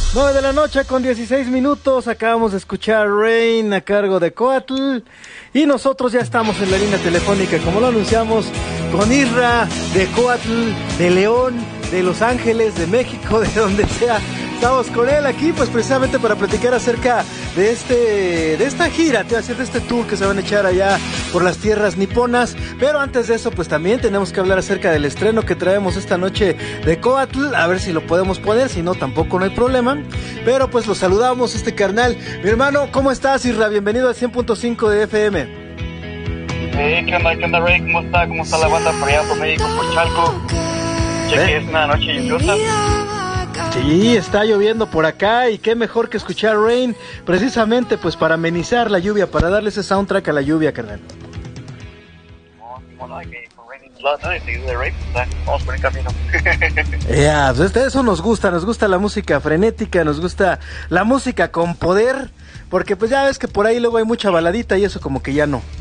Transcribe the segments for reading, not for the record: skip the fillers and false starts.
9 de la noche con 16 minutos, acabamos de escuchar Rain a cargo de Coatl y nosotros ya estamos en la línea telefónica, como lo anunciamos, con Isra de Coatl, de León, de Los Ángeles, de México, de donde sea. Estamos con él aquí pues precisamente para platicar acerca de esta gira, de este tour que se van a echar allá por las tierras niponas. Pero antes de eso pues también tenemos que hablar acerca del estreno que traemos esta noche de Coatl, a ver si lo podemos poner, si no tampoco no hay problema. Pero pues lo saludamos carnal. Mi hermano, ¿cómo estás, Isra? Bienvenido al 100.5 de FM. ¿Qué onda, Ray? ¿Cómo está? ¿Cómo está la banda por allá por México, por Chalco? Ya que es una noche lluviosa. Sí, está lloviendo por acá y qué mejor que escuchar Rain, precisamente pues para amenizar la lluvia, para darle ese soundtrack a la lluvia, carnal. Bueno, hay que ir con Rain in Blood, ¿no? Y seguido de Rain, vamos por el camino. Pues eso nos gusta la música frenética, nos gusta la música con poder, porque pues ya ves que por ahí luego hay mucha baladita y eso como que ya no.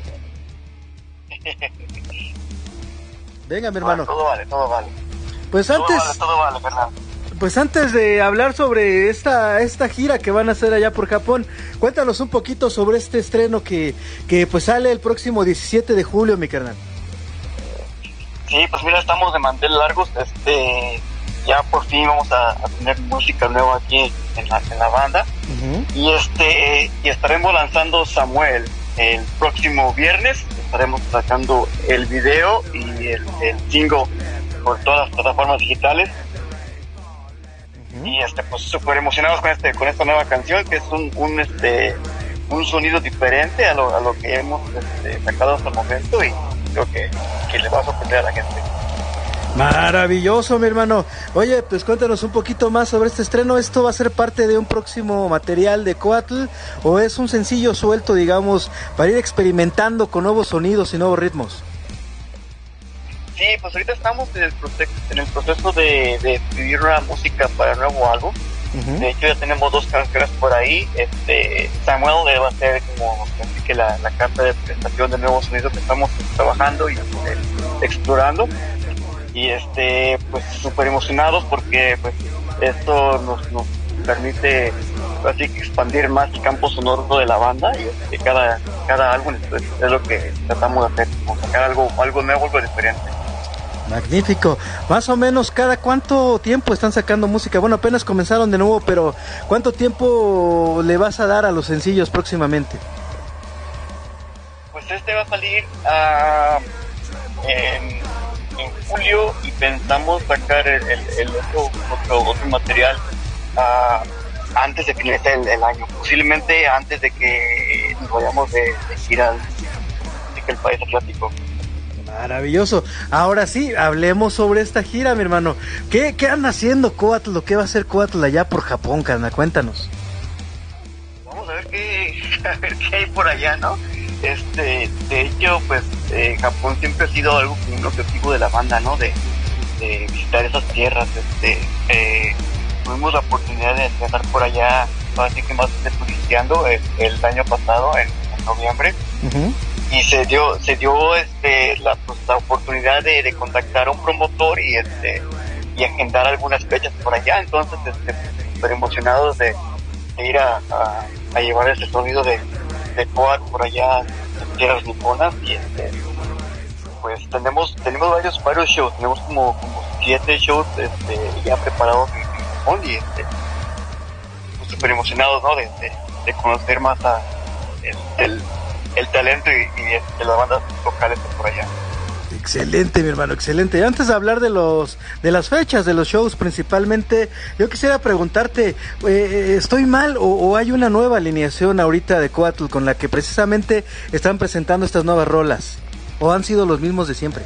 Venga, mi hermano. Todo vale. Pues antes... Todo vale, Fernando. Pues antes de hablar sobre esta gira que van a hacer allá por Japón, cuéntanos un poquito sobre este estreno que pues sale el próximo 17 de julio, mi carnal. Sí, pues mira, estamos de mantel largos, ya por fin vamos a tener música nueva aquí en la banda. Uh-huh. Y estaremos lanzando Samuel el próximo viernes, estaremos sacando el video y el single por todas las plataformas digitales. Y pues súper emocionados con esta nueva canción, que es un sonido diferente a lo que hemos sacado hasta el momento, y creo que le va a sorprender a la gente. Maravilloso, mi hermano. Oye, pues cuéntanos un poquito más sobre este estreno. ¿Esto va a ser parte de un próximo material de Coatl o es un sencillo suelto, digamos, para ir experimentando con nuevos sonidos y nuevos ritmos? Sí, pues ahorita estamos en el proceso de escribir una música para el nuevo álbum. Uh-huh. De hecho ya tenemos 2 canciones por ahí. Samuel va a ser como así que la carta de presentación de nuevos sonidos que estamos trabajando y explorando. Y pues súper emocionados porque pues esto nos permite así que expandir más el campo sonoro de la banda, y cada álbum es lo que tratamos de hacer, como sacar algo nuevo, algo diferente. Magnífico. Más o menos, ¿cada cuánto tiempo están sacando música? Bueno, apenas comenzaron de nuevo, pero ¿cuánto tiempo le vas a dar a los sencillos próximamente? Pues va a salir en julio, y pensamos sacar el otro material antes de finalizar el año, posiblemente antes de que nos vayamos de gira al país asiático. Maravilloso. Ahora sí, hablemos sobre esta gira, mi hermano. ¿Qué anda haciendo Coatl? ¿Qué va a hacer Coatl allá por Japón, carnal? Cuéntanos. Vamos a ver qué hay por allá, ¿no? De hecho, pues Japón siempre ha sido un objetivo de la banda, ¿no? De visitar esas tierras. Tuvimos la oportunidad de estar por allá, así que más turisteando el año pasado, en noviembre. Uh-huh. Y se dio la oportunidad de contactar a un promotor y agendar algunas fechas por allá. Entonces súper emocionados de ir a llevar ese sonido de Coatl por allá en tierras niponas. Y pues tenemos varios shows, tenemos como 7 shows ya preparados en Japón, y pues súper emocionados, ¿no? de conocer más el talento y de las bandas locales por allá. Excelente, mi hermano, excelente. Antes de hablar de las fechas, de los shows principalmente, yo quisiera preguntarte, ¿estoy mal o hay una nueva alineación ahorita de Coatl con la que precisamente están presentando estas nuevas rolas? ¿O han sido los mismos de siempre?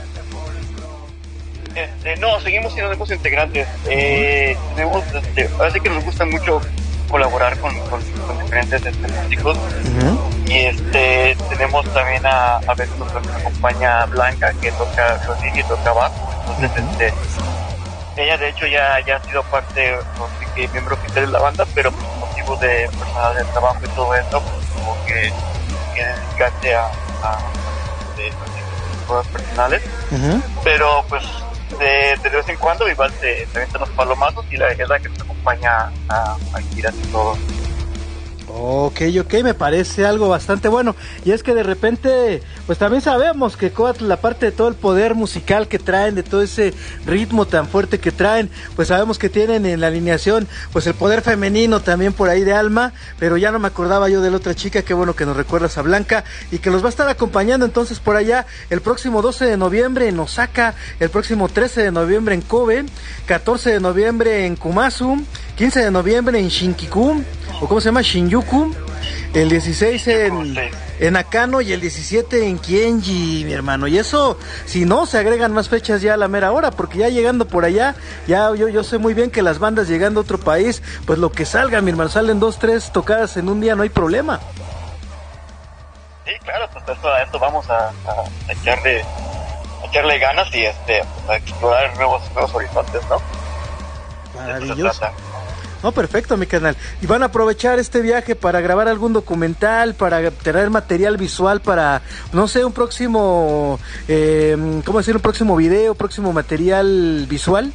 No, seguimos siendo los mismos integrantes. Así que nos gusta mucho colaborar con diferentes músicos. Uh-huh. Y tenemos también a veces nos acompaña Blanca, que toca violín y toca bajo. Entonces ella de hecho ya ha sido parte, no sé qué, miembro oficial de la banda, pero por motivos de personal de trabajo y todo eso, pues como que dedicarse a cosas personales. Uh-huh. Pero pues de vez en cuando igual se avientan los palomazos y es la que nos acompaña a giras y todo. Ok, me parece algo bastante bueno. Y es que de repente, pues también sabemos que Coatl, la parte de todo el poder musical que traen, de todo ese ritmo tan fuerte que traen, pues sabemos que tienen en la alineación, pues el poder femenino también por ahí de Alma, pero ya no me acordaba yo de la otra chica, qué bueno que nos recuerdas a Blanca, y que los va a estar acompañando entonces por allá el próximo 12 de noviembre en Osaka, el próximo 13 de noviembre en Kobe, 14 de noviembre en Kumasu, 15 de noviembre en Shinkiku, o ¿cómo se llama? Shinjuku, el 16 en Nakano y el 17 en Kienji, mi hermano. Y eso, si no, se agregan más fechas ya a la mera hora, porque ya llegando por allá, ya yo sé muy bien que las bandas llegando a otro país, pues lo que salga, mi hermano, salen 2, 3 tocadas en un día, no hay problema. Sí, claro, pues a esto vamos a echarle ganas y a explorar nuevos horizontes, ¿no? Maravilloso. No, perfecto, mi canal. Y van a aprovechar este viaje para grabar algún documental, para tener material visual para, no sé, un próximo, ¿cómo decir? Un próximo video, próximo material visual.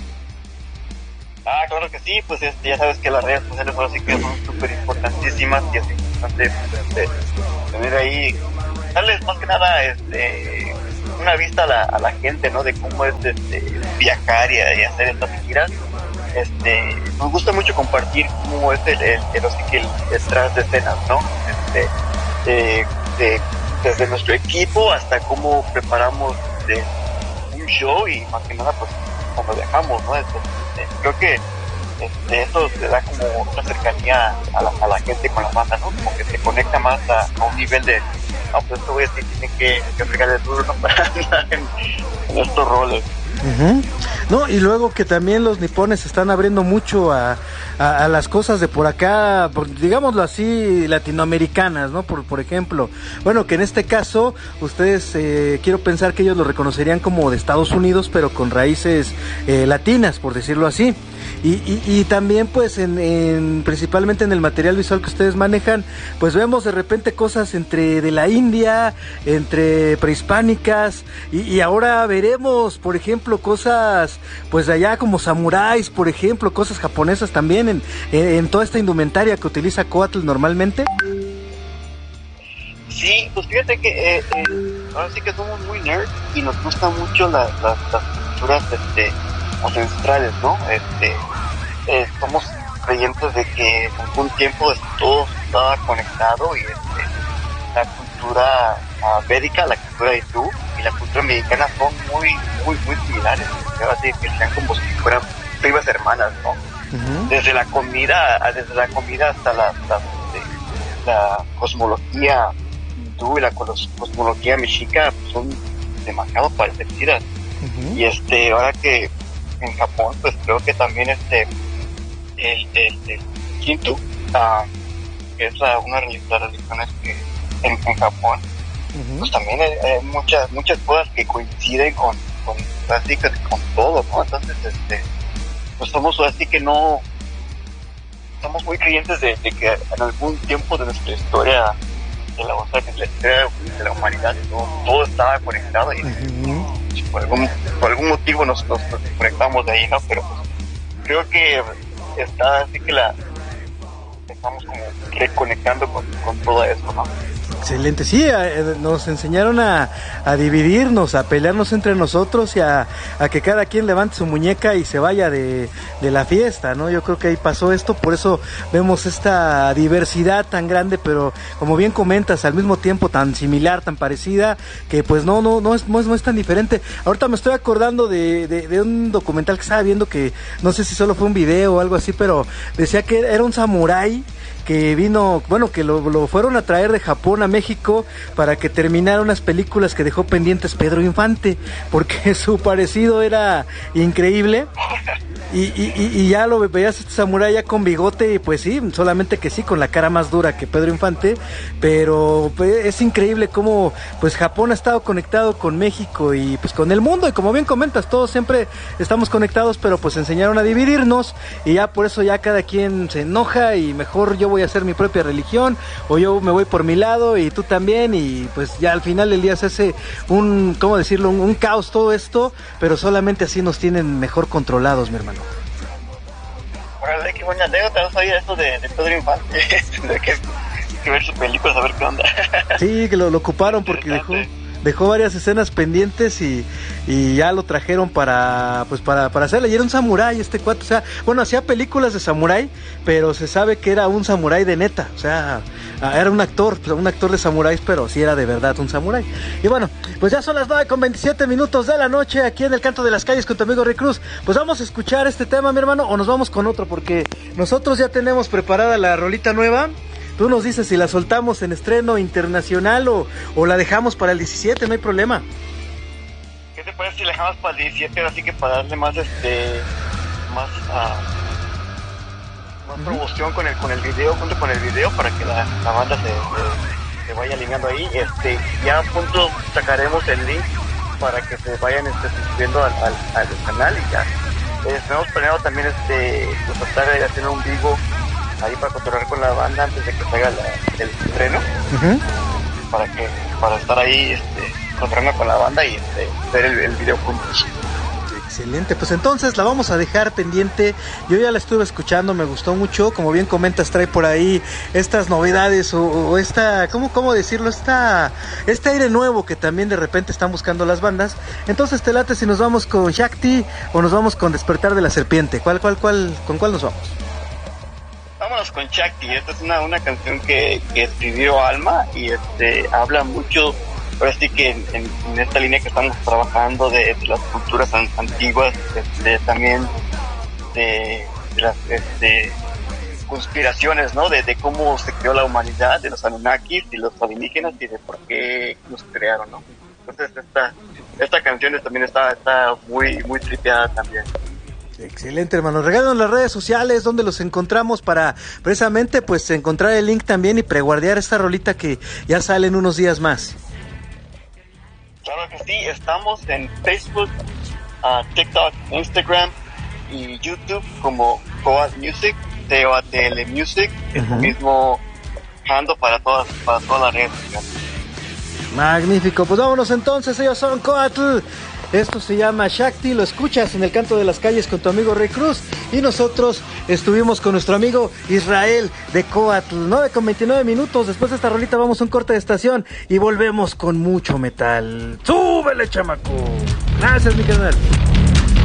Claro que sí, pues ya sabes que las redes sociales ahora sí que son súper importantísimas y es importante tener ahí, darles más que nada una vista a la gente, ¿no? De cómo es viajar y hacer estas giras. Nos gusta mucho compartir cómo es el detrás de escenas, ¿no? Desde nuestro equipo hasta cómo preparamos un show y más que nada pues cuando viajamos, ¿no? Creo que eso te da como una cercanía a la gente con la banda, ¿no? Como que se conecta más a un nivel de pues esto voy a decir, tiene que fregarle duro, ¿no? Para andar en estos roles. Uh-huh. No, y luego que también los nipones se están abriendo mucho a las cosas de por acá, digámoslo así, latinoamericanas, ¿no? Por ejemplo, bueno, que en este caso ustedes, quiero pensar que ellos lo reconocerían como de Estados Unidos, pero con raíces latinas, por decirlo así. Y también pues principalmente en el material visual que ustedes manejan, pues vemos de repente cosas de la India, entre prehispánicas, y ahora veremos, por ejemplo, cosas pues de allá como samuráis, por ejemplo, cosas japonesas también en toda esta indumentaria que utiliza Coatl normalmente. Sí, pues fíjate que ahora sí que somos muy nerds y nos gustan mucho las culturas ancestrales, ¿no? Somos creyentes de que en algún tiempo todo estaba conectado y la cultura védica, la cultura hindú y la cultura mexicana son muy similares, así que sean como si fueran primas hermanas, ¿no? Uh-huh. Desde la comida hasta la cosmología hindú y la cosmología mexica son demasiado parecidas. Uh-huh. Y ahora que en Japón, pues creo que también el Shinto, que es una de las religiones que en Japón, uh-huh, pues también hay muchas cosas que coinciden con todo, ¿no? Entonces, pues somos así que no, somos muy creyentes de que en algún tiempo de nuestra historia, de la humanidad, todo estaba conectado y uh-huh, por algún motivo nos conectamos de ahí, ¿no? Pero pues, creo que está así que estamos como reconectando con todo eso, ¿no? Excelente, sí, nos enseñaron a dividirnos, a pelearnos entre nosotros y a que cada quien levante su muñeca y se vaya de la fiesta, ¿no? Yo creo que ahí pasó esto, por eso vemos esta diversidad tan grande, pero como bien comentas, al mismo tiempo tan similar, tan parecida, que pues no es tan diferente. Ahorita me estoy acordando de un documental que estaba viendo que no sé si solo fue un video o algo así, pero decía que era un samurái que vino, bueno, que lo fueron a traer de Japón a México para que terminara unas películas que dejó pendientes Pedro Infante, porque su parecido era increíble. y ya lo veías este samurái ya con bigote y pues sí, solamente que sí, con la cara más dura que Pedro Infante, pero pues, es increíble cómo pues Japón ha estado conectado con México y pues con el mundo, y como bien comentas, todos siempre estamos conectados, pero pues enseñaron a dividirnos y ya por eso ya cada quien se enoja y mejor yo voy a hacer mi propia religión o yo me voy por mi lado y tú también, y pues ya al final del día se hace un, ¿cómo decirlo? Un caos todo esto, pero solamente así nos tienen mejor controlados, mi hermano. Órale, qué buena anécdota, no sabía eso de Pedro Infante. Tendré que ver su película, a ver qué onda. Sí, que lo ocuparon porque dejó varias escenas pendientes y ya lo trajeron para hacerle. Y era un samurái este cuate, o sea, bueno, hacía películas de samurái, pero se sabe que era un samurái de neta, o sea, era un actor de samuráis, pero sí era de verdad un samurái. Y bueno, pues ya son las 9:27 de la noche aquí en el Canto de las Calles con tu amigo Rick Cruz. Pues vamos a escuchar este tema, mi hermano, o nos vamos con otro, porque nosotros ya tenemos preparada la rolita nueva. Tú nos dices si la soltamos en estreno internacional o la dejamos para el 17, no hay problema. ¿Qué te parece si la dejamos para el 17? Así que para darle más más promoción con el video, junto con el video, para que la banda se vaya alineando ahí. Ya a punto sacaremos el link para que se vayan suscribiendo al canal, y ya tenemos planeado también pues estar haciendo un vivo ahí para controlar con la banda antes de que salga el estreno. Para estar ahí controlando con la banda y ver el video juntos. Excelente, pues entonces la vamos a dejar pendiente. Yo ya la estuve escuchando, me gustó mucho. Como bien comentas, trae por ahí estas novedades o esta, ¿cómo decirlo? Este aire nuevo que también de repente están buscando las bandas. Entonces te late si nos vamos con Shakti o nos vamos con Despertar de la Serpiente. ¿Con cuál nos vamos? Vámonos con Shakti. Esta es una canción que escribió Alma y habla mucho, ahora sí que en esta línea que estamos trabajando de las culturas antiguas, también de las conspiraciones, ¿no? De cómo se creó la humanidad, de los Anunnakis y los alienígenas y de por qué nos crearon, ¿no? Entonces esta canción también está muy muy tripeada también. Excelente, hermano. Regálanos las redes sociales donde los encontramos para precisamente pues encontrar el link también y preguardear esta rolita que ya sale en unos días más. Claro que sí, estamos en Facebook, TikTok, Instagram y YouTube como Coat Music, COATL Music, es el mismo handle para todas las redes sociales. Magnífico, pues vámonos entonces, ellos son Coatl. Esto se llama Shakti, lo escuchas en el Canto de las Calles con tu amigo Rey Cruz. Y nosotros estuvimos con nuestro amigo Israel de Coatl. 9:29. Después de esta rolita vamos a un corte de estación y volvemos con mucho metal. ¡Súbele, chamaco! Gracias, mi canal.